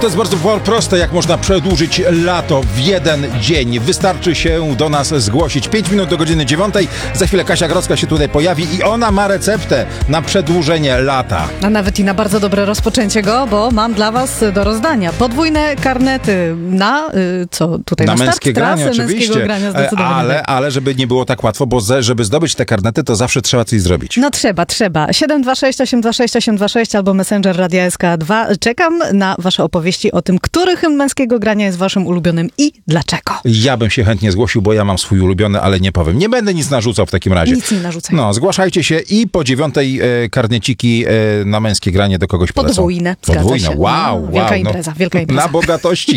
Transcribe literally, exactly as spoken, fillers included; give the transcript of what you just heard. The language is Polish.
to jest bardzo proste, jak można przedłużyć lato w jeden dzień. Wystarczy się do nas zgłosić. pięć minut do godziny dziewiątej. Za chwilę Kasia Grodzka się tutaj pojawi i ona ma receptę na przedłużenie lata. A nawet i na bardzo dobre rozpoczęcie go, bo mam dla was do rozdania podwójne karnety na, y, co tutaj Na na męskie start granie, trasy oczywiście. męskiego grania zdecydowanie. Ale, ale żeby nie było tak łatwo, bo ze, żeby zdobyć te karnety, to zawsze trzeba coś zrobić. No trzeba, trzeba. siedem dwa sześć osiem dwa sześć osiem dwa sześć albo Messenger Radia S K dwa. Czekam na wasze opowieści o tym, który hymn męskiego grania jest waszym ulubionym i dlaczego. Ja bym się chętnie zgłosił, bo ja mam swój ulubiony, ale nie powiem. Nie będę nic narzucał w takim razie. Nic nie narzucaj. No, zgłaszajcie się i po dziewiątej e, karneciki e, na męskie granie do kogoś polecą. Podwójne, zgadza Podwójne, się. wow, No, wow. wielka no, impreza, wielka impreza. Na bogatości.